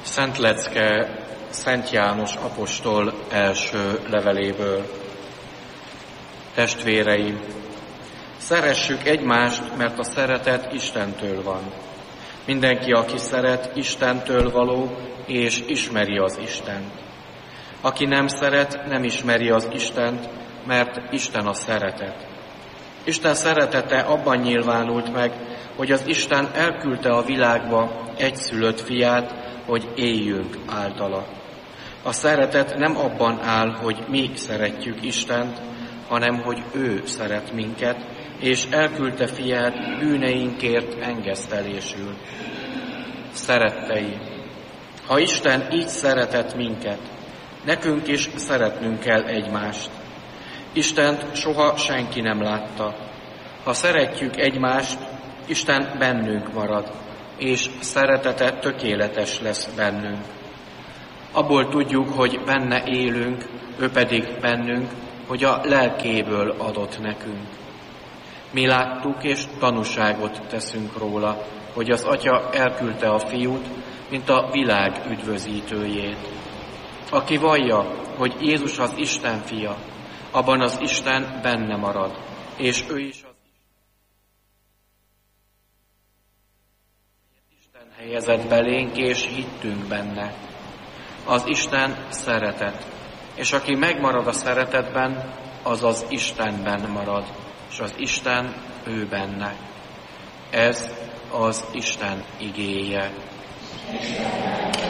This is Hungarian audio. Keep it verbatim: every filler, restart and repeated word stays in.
Szent lecke Szent János apostol első leveléből. Testvéreim, szeressük egymást, mert a szeretet Istentől van. Mindenki, aki szeret, Istentől való, és ismeri az Istent. Aki nem szeret, nem ismeri az Istent, mert Isten a szeretet. Isten szeretete abban nyilvánult meg, hogy az Isten elküldte a világba egyszülött fiát, hogy éljünk általa. A szeretet nem abban áll, hogy mi szeretjük Istent, hanem hogy ő szeret minket, és elküldte fiát bűneinkért engesztelésül. Szerettei, ha Isten így szeretett minket, nekünk is szeretnünk kell egymást. Istent soha senki nem látta. Ha szeretjük egymást, Isten bennünk marad, és szeretete tökéletes lesz bennünk. Abból tudjuk, hogy benne élünk, ő pedig bennünk, hogy a lelkéből adott nekünk. Mi láttuk és tanúságot teszünk róla, hogy az Atya elküldte a Fiút, mint a világ üdvözítőjét. Aki vallja, hogy Jézus az Isten fia, abban az Isten benne marad, és ő is az Isten helyezett belénk, és hittünk benne. Az Isten szeretet, és aki megmarad a szeretetben, az az Istenben marad, és az Isten ő benne. Ez az Isten igéje.